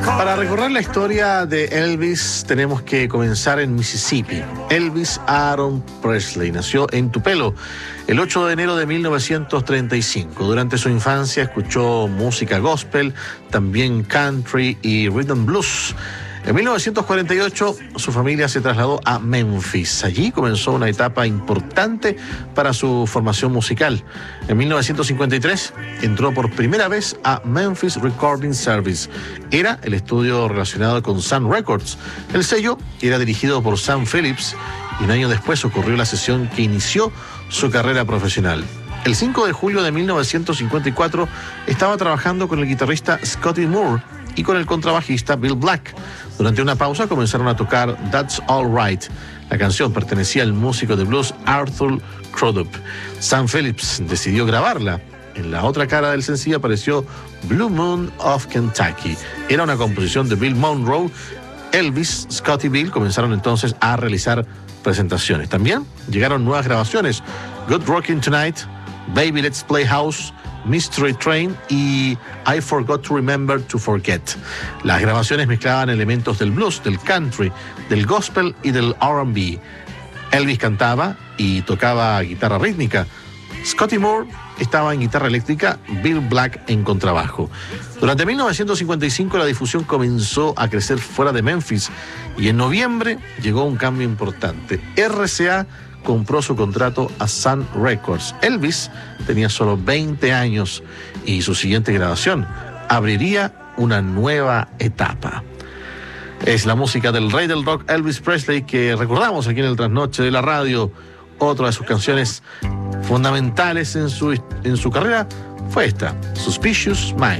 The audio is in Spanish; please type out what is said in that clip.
Para recorrer la historia de Elvis tenemos que comenzar en Mississippi. Elvis Aaron Presley nació en Tupelo el 8 de enero de 1935. Durante su infancia escuchó música gospel, también country y rhythm and blues. En 1948 su familia se trasladó a Memphis. Allí comenzó una etapa importante para su formación musical. En 1953 entró por primera vez a Memphis Recording Service. Era el estudio relacionado con Sun Records. El sello era dirigido por Sam Phillips y un año después ocurrió la sesión que inició su carrera profesional. El 5 de julio de 1954 estaba trabajando con el guitarrista Scotty Moore y con el contrabajista Bill Black. Durante una pausa comenzaron a tocar That's All Right. La canción pertenecía al músico de blues Arthur Crudup. Sam Phillips decidió grabarla. En la otra cara del sencillo apareció Blue Moon of Kentucky. Era una composición de Bill Monroe. Elvis, Scott y Bill comenzaron entonces a realizar presentaciones. También llegaron nuevas grabaciones: Good Rockin' Tonight, Baby Let's Play House, Mystery Train y I Forgot to Remember to Forget. Las grabaciones mezclaban elementos del blues, del country, del gospel y del R&B. Elvis cantaba y tocaba guitarra rítmica. Scotty Moore estaba en guitarra eléctrica, Bill Black en contrabajo. Durante 1955 la difusión comenzó a crecer fuera de Memphis y en noviembre llegó un cambio importante. RCA compró su contrato a Sun Records. Elvis tenía solo 20 años y su siguiente grabación abriría una nueva etapa. Es la música del rey del rock, Elvis Presley, que recordamos aquí en el Trasnoche de la Radio. Otra de sus canciones fundamentales en su carrera fue esta, Suspicious Mind.